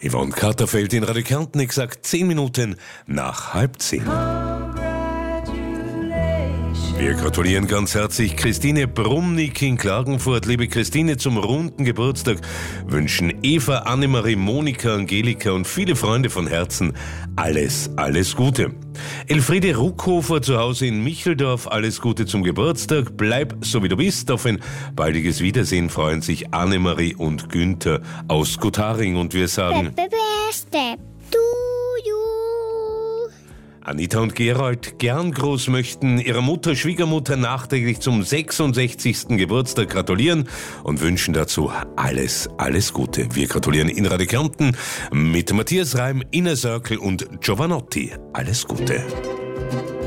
Yvonne Katterfeld in Radio Kärnten, exakt 10 Minuten nach 9:30. Wir gratulieren ganz herzlich Christine Brumnick in Klagenfurt. Liebe Christine, zum runden Geburtstag wünschen Eva, Annemarie, Monika, Angelika und viele Freunde von Herzen alles Gute. Elfriede Ruckhofer zu Hause in Micheldorf, alles Gute zum Geburtstag. Bleib so wie du bist. Auf ein baldiges Wiedersehen freuen sich Annemarie und Günther aus Gotharing. Und wir sagen Happy birthday to you. Anita und Gerald gern groß möchten ihrer Mutter, Schwiegermutter nachträglich zum 66. Geburtstag gratulieren und wünschen dazu alles Gute. Wir gratulieren in Radio Kärnten mit Matthias Reim, Inner Circle und Giovanotti. Alles Gute.